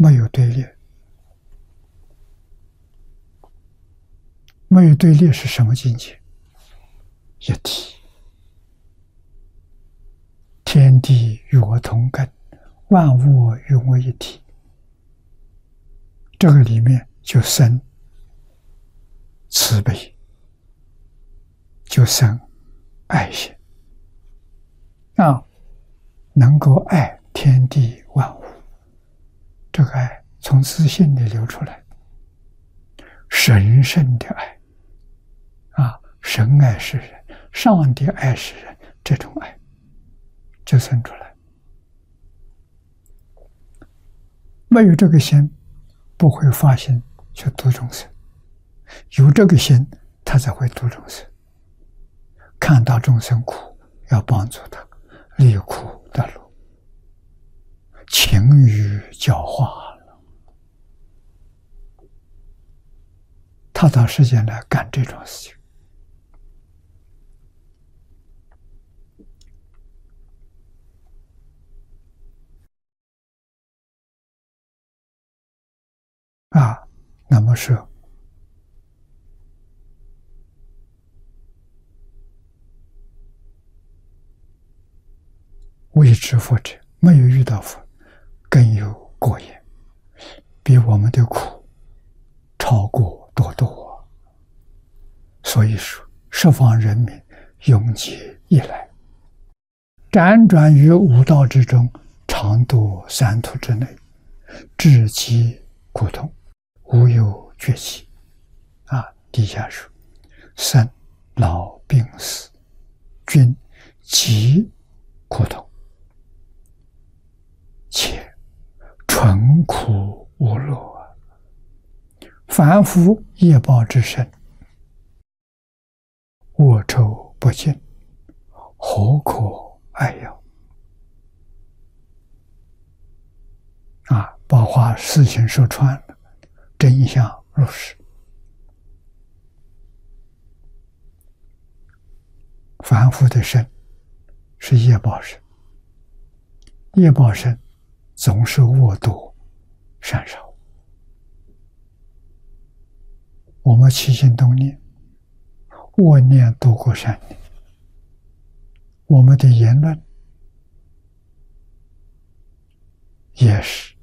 没有对立。没有对立是什么境界？一体。天地与我同根，万物与我一体。这个里面就生慈悲，就生爱心能够爱天地万物，这个爱从自信里流出来，神圣的爱神爱世人，上帝爱世人，这种爱就生出来。没有这个心，不会发心去度众生；有这个心，他才会度众生。看到众生苦，要帮助他离苦得乐，勤于教化了，他到世间来干这种事情。那么是未知佛者，没有遇到佛，更有过也，比我们的苦超过多多。所以说，十方人民永结一来，辗转于五道之中，常度三途之内，至极苦痛，无有绝期。底下说，生老病死，均极苦痛，且纯苦无乐，凡夫业报之深，恶臭不尽，何可爱要？把话事情说穿了，真相如是。凡夫的身是业报身，业报身总是恶多善少。我们起心动念，恶念多过善念，我们的言论也是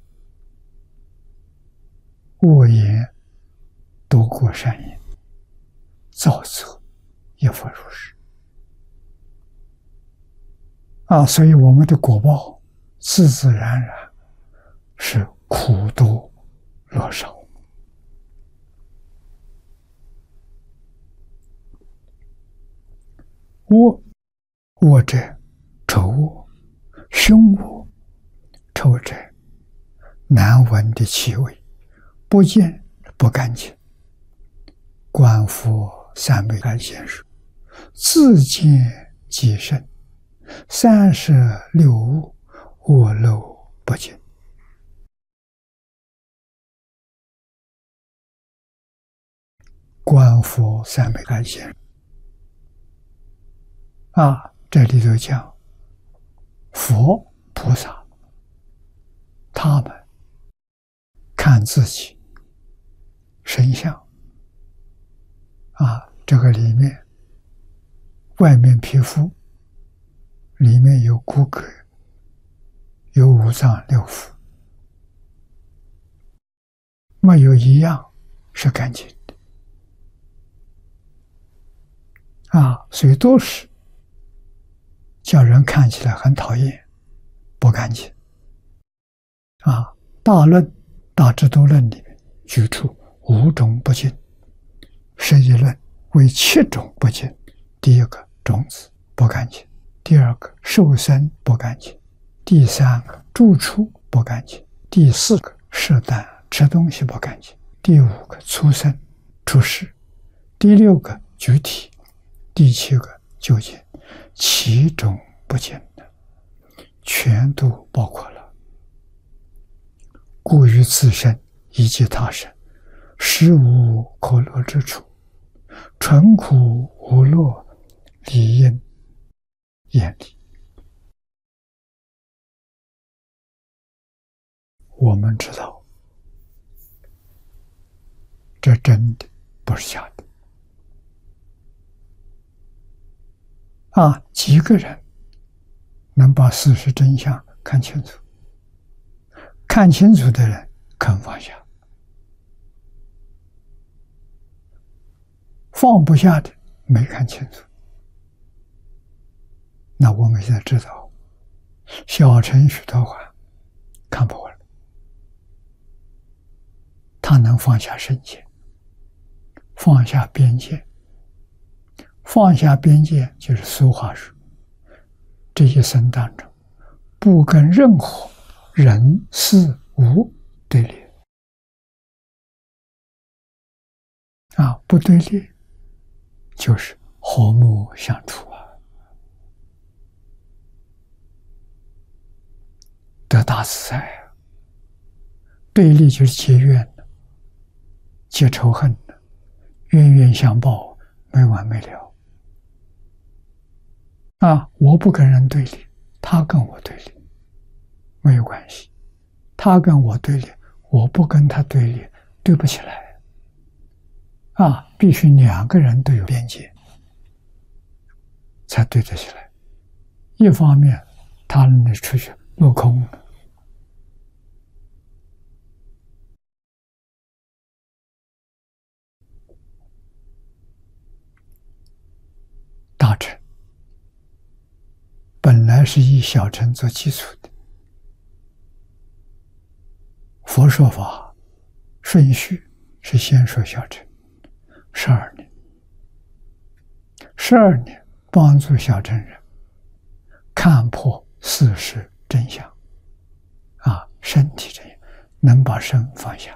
恶言多过善言，造作亦复如是。所以我们的果报自自然然是苦多乐少。恶者丑恶，凶恶，臭者难闻的气味，不见不干净。观佛三昧干显说，自见己身36物，恶漏不尽。观佛三昧干显这里头讲佛菩萨，他们看自己身相这个里面，外面皮肤，里面有骨骼，有五脏六腑，没有一样是干净的所以都是叫人看起来很讨厌，不干净大论大智度论里面举出5种不净，十一论为7种不净。第一个种子不干净，第二个受身不干净，第三个住处不干净，第四个适当吃东西不干净，第5个出生出世，第6个具体，第7个究竟，7种不净的全都包括了。故于自身以及他身，实无可乐之处，纯苦无乐，理应远离。我们知道这真的不是假的。几个人能把事实真相看清楚？看清楚的人肯放下，放不下的没看清楚。那我们现在知道，小乘许多话看破了，他能放下身见，放下边界。放下边界就是俗话说，这一生当中不跟任何人事物对立不对立就是和睦相处得大自在对立就是结怨的，结仇恨的，冤冤相报，没完没了我不跟人对立，他跟我对立没有关系，他跟我对立，我不跟他对立，对不起来必须两个人都有边界才对得起来。一方面他人出去落空了，大乘本来是以小乘做基础的，佛说法顺序是先说小乘12年，12年帮助小乘人看破事实真相身体真相，能把身放下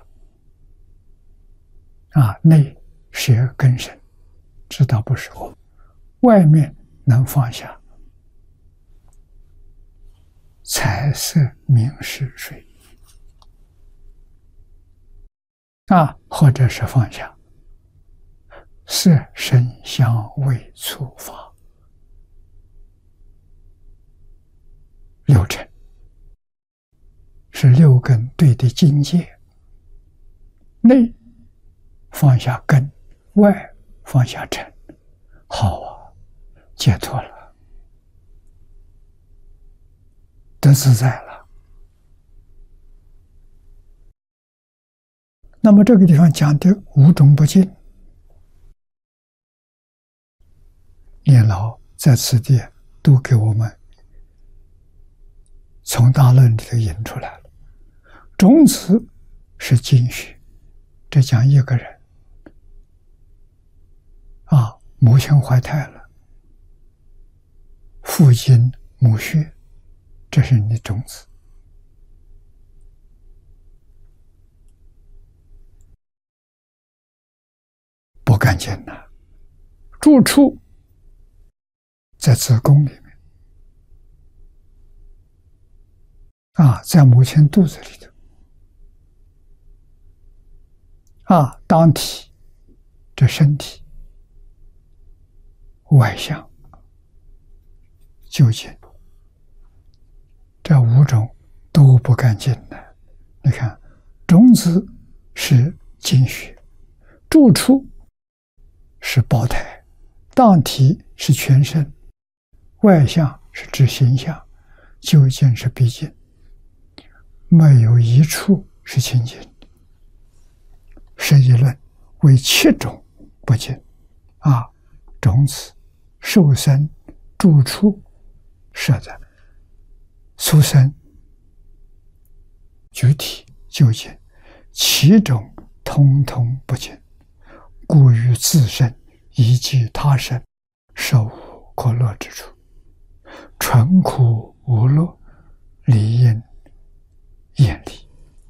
内学根深，知道不是我，外面能放下，财色名食睡或者是放下色声香味触法六尘，是六根对的境界。内放下根，外放下尘，好解脱了，得自在了。那么这个地方讲的五种不净，念老在此地都给我们从大论里头引出来了。种子是精血，这讲一个人母亲怀胎了，父精母血，这是你的种子。不干净了，住处在子宫里面在母亲肚子里头当体，这身体外相究竟这五种都不干净的。你看，种子是精血，住处是胞胎，当体是全身，外相是指形象，究竟是毕竟，没有一处是清净的。是一论为7种不净种子、受生、住处、舍在出生、具体究竟7种通通不净，故于自身以及他身，受无可乐之处，纯苦无乐，理应厌离。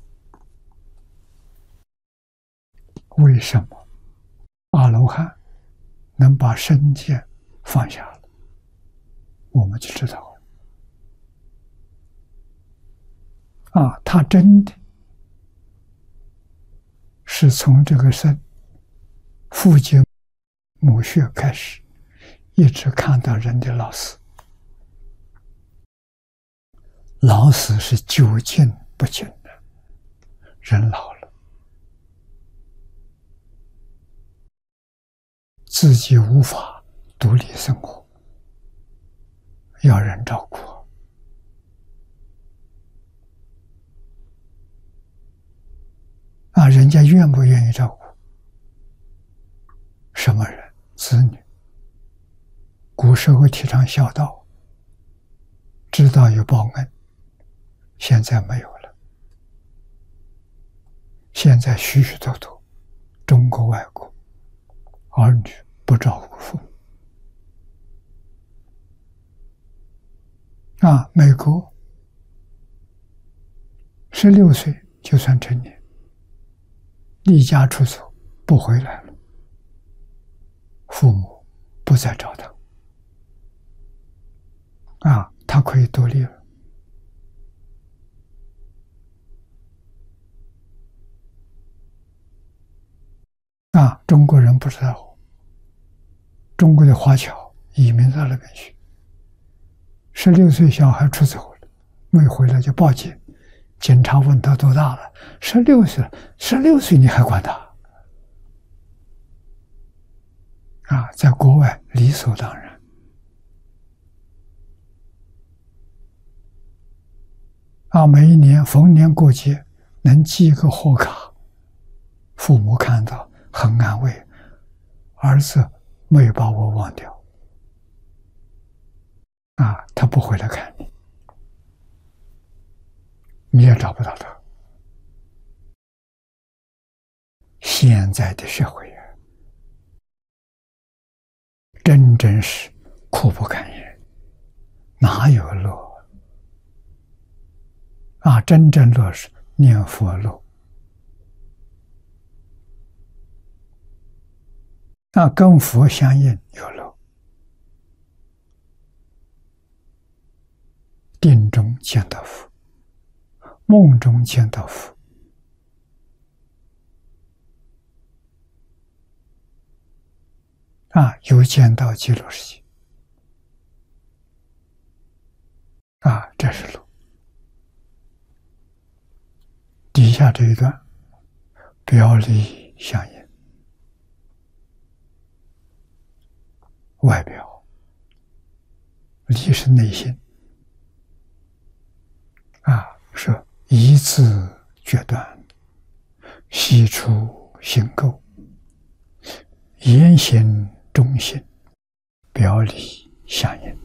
为什么阿罗汉能把身见放下了？我们就知道了他真的是从这个身父精母血开始，一直看到人的老死。老死是究竟不尽的，人老了自己无法独立生活，要人照顾。人家愿不愿意照顾？什么人？子女。古社会提倡孝道，知道有报恩，现在没有了。现在许许多多中国外国儿女不照顾父母。美国16岁就算成年，离家出走不回来了，父母不再找他，他可以独立了。中国人不知道，中国的华侨移民到那边去，16岁小孩出走了，没回来就报警，警察问他多大了，16岁了，16岁你还管他？在国外理所当然。每一年逢年过节能寄个贺卡，父母看到很安慰，儿子没有把我忘掉。他不回来看你，你也找不到他。现在的社会真是苦不堪言，哪有乐？真正乐是念佛乐。跟佛相应有乐，定中见到佛，梦中见到佛。有见到极乐世界。这是乐。底下这一段，表里相应，外表，理是内心。是一字决断，悉出心垢，言行中性，表里相应。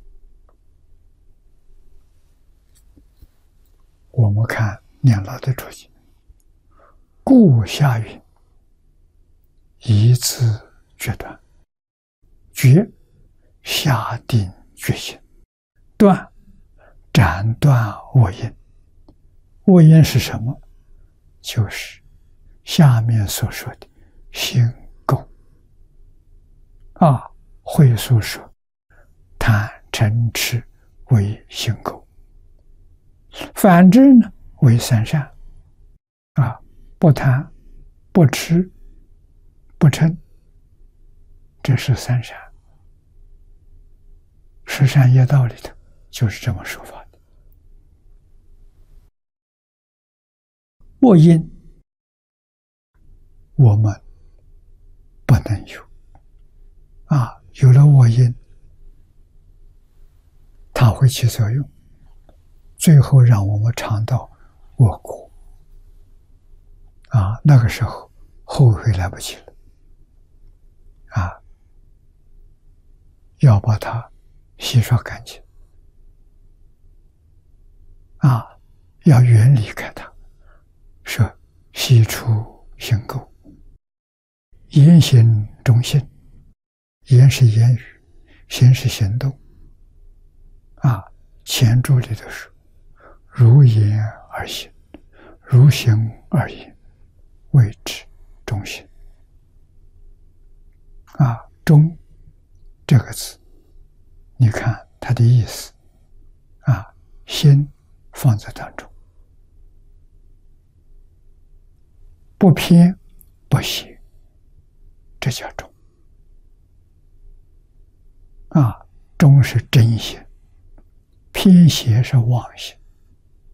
我们看念老的注解，故下云：一字决断，决下定决心，断斩断恶因。恶因是什么？就是下面所说的心垢。会所说贪嗔痴为心垢，反之呢为三善。不贪不痴不嗔，这是三善。十善业道里头就是这么说法的。恶因我们不能有。有了恶因，它会起作用，最后让我们尝到恶果。那个时候后悔来不及了。要把它洗刷干净。要远离开它，是悉出心垢，言行中性。言是言语，行是行动。前注里头说，如言而行，如行而言，谓之中性。中这个字，你看它的意思，心放在当中，不偏不邪，这叫中。中是真心，偏邪是妄心。